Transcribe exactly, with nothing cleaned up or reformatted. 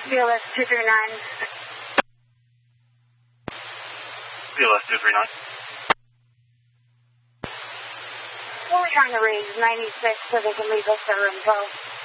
B L S two three nine. B L S two three nine. We're trying to raise ninety-six so they can leave us their info.